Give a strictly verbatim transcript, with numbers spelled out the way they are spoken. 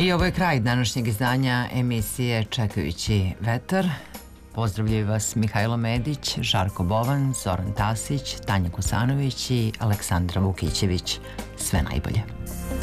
I ovo je kraj današnjeg izdanja emisije Čekajući vetar. Pozdravljaju vas Mihajlo Medić, Žarko Bovan, Zoran Tasić, Tanja Kosanović i Aleksandra Vukićević. Sve najbolje.